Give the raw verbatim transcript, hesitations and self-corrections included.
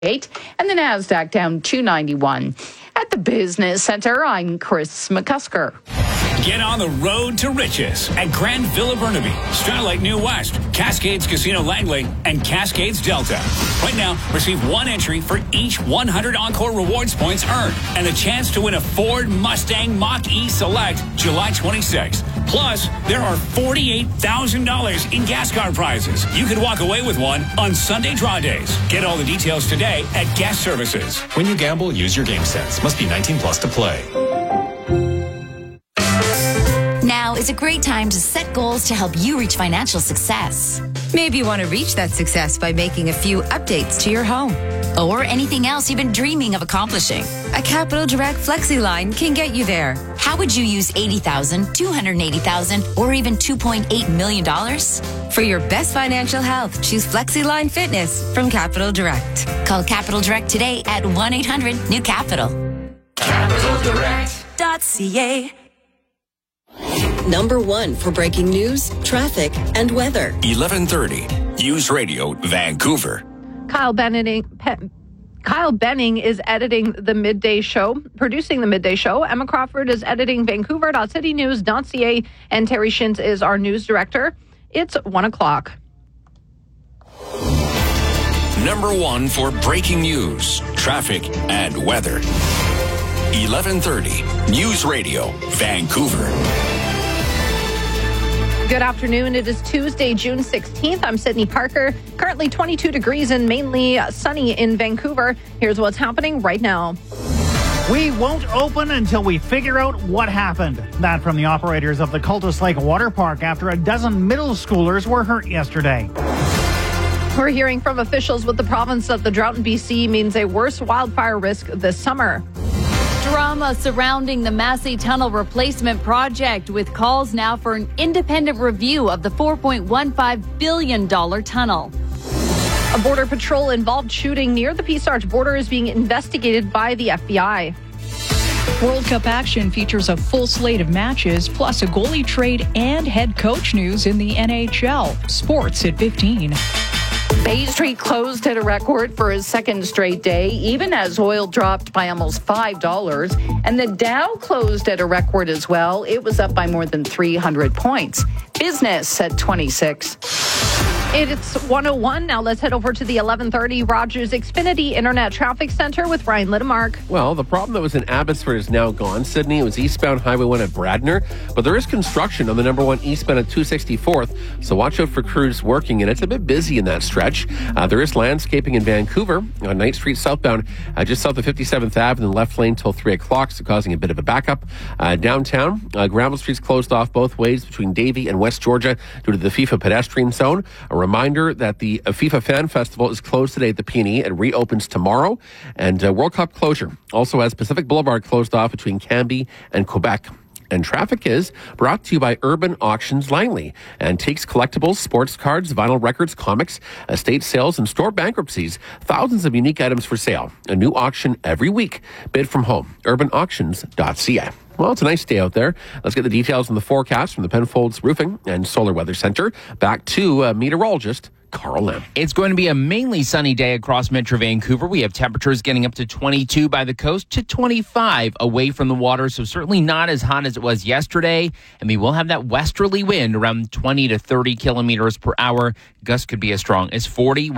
eight, and the NASDAQ down two ninety-one. At the Business Center, I'm Chris McCusker. Get on the road to riches at Grand Villa Burnaby, Starlight New West, Cascades Casino Langley, and Cascades Delta. Right now, receive one entry for each one hundred Encore Rewards points earned and a chance to win a Ford Mustang Mach-E Select July twenty-sixth. Plus, there are forty-eight thousand dollars in gas card prizes. You could walk away with one on Sunday draw days. Get all the details today at Gas Services. When you gamble, use your game sense. Must be nineteen plus to play. Now is a great time to set goals to help you reach financial success. Maybe you want to reach that success by making a few updates to your home. Or anything else you've been dreaming of accomplishing. A Capital Direct Flexi line can get you there. How would you use eighty thousand dollars, two hundred eighty thousand dollars, or even two point eight million dollars? For your best financial health, choose Flexi Line Fitness from Capital Direct. Call Capital Direct today at one eight hundred new capital. capital direct dot c a. Number one for breaking news, traffic, and weather. eleven thirty, News Radio, Vancouver. Kyle Benning, Pe- Kyle Benning is editing the midday show, producing the midday show. Emma Crawford is editing Vancouver dot city news dot c a, and Terry Shins is our news director. It's one o'clock. Number one for breaking news, traffic, and weather. eleven thirty, News Radio, Vancouver. Good afternoon. It is Tuesday, June sixteenth. I'm Sydney Parker. Currently twenty-two degrees and mainly sunny in Vancouver. Here's what's happening right now. We won't open until we figure out what happened. That from the operators of the Cultus Lake Water Park after a dozen middle schoolers were hurt yesterday. We're hearing from officials with the province that the drought in B C means a worse wildfire risk this summer. Drama surrounding the Massey Tunnel replacement project, with calls now for an independent review of the four point one five billion dollars tunnel. A Border Patrol-involved shooting near the Peace Arch border is being investigated by the F B I. World Cup action features a full slate of matches, plus a goalie trade and head coach news in the N H L. Sports at fifteen. Bay Street closed at a record for his second straight day, even as oil dropped by almost five dollars. And the Dow closed at a record as well. It was up by more than three hundred points. Business at twenty-six. It's one oh one. Now let's head over to the eleven thirty Rogers Xfinity Internet Traffic Center with Ryan Littemark. Well, the problem that was in Abbotsford is now gone. Sydney, it was eastbound Highway one at Bradner, but there is construction on the number one eastbound at two sixty-fourth, so watch out for crews working, and it's a bit busy in that stretch. Uh, there is landscaping in Vancouver on Knight Street southbound, uh, just south of fifty-seventh Avenue in the left lane till three o'clock, so causing a bit of a backup. Uh, downtown, uh, Granville Street's closed off both ways between Davie and West Georgia due to the FIFA pedestrian zone. A reminder that the FIFA Fan Festival is closed today at the P and E and reopens tomorrow. And uh, World Cup closure also has Pacific Boulevard closed off between Cambie and Quebec. And traffic is brought to you by Urban Auctions Langley. Antiques, collectibles, sports cards, vinyl records, comics, estate sales, and store bankruptcies. Thousands of unique items for sale. A new auction every week. Bid from home. urban auctions dot c a. Well, it's a nice day out there. Let's get the details on the forecast from the Penfolds Roofing and Solar Weather Center. Back to uh, meteorologist Carl Lim. It's going to be a mainly sunny day across Metro Vancouver. We have temperatures getting up to twenty-two by the coast to twenty-five away from the water, so certainly not as hot as it was yesterday. And we will have that westerly wind around twenty to thirty kilometers per hour. Gusts could be as strong as forty.